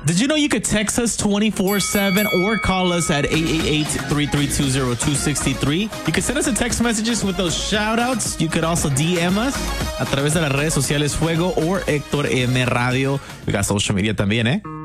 Did you know you could text us 24/7 or call us at 888-332-0263? You could send us a text messages with those shout outs. You could also DM us a través de las redes sociales Fuego or Héctor M Radio. We got social media también,